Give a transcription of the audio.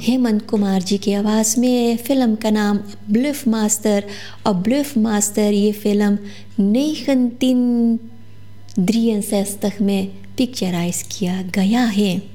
हेमंत कुमार जी की आवाज़ में। फ़िल्म का नाम ब्लफ मास्टर, और ब्लफ मास्टर ये फ़िल्म 1963 में पिक्चराइज किया गया है।